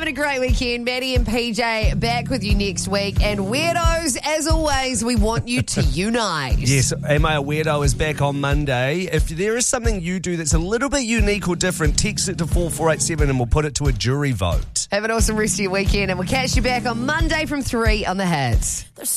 having a great weekend. Maddie and PJ back with you next week. And weirdos, as always, we want you to unite. Yes, Am I a Weirdo is back on Monday. If there is something you do that's a little bit unique or different, text it to 4487 and we'll put it to a jury vote. Have an awesome rest of your weekend, and we'll catch you back on Monday from 3 on The Hits.